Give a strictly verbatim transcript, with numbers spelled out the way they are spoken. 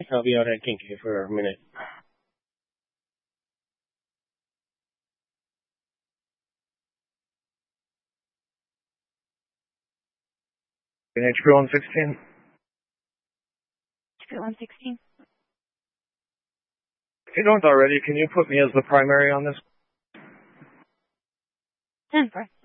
I'll be out at Kincaid for a minute. H P one sixteen. H P one sixteen. If you don't already, can you put me as the primary on this? ten four.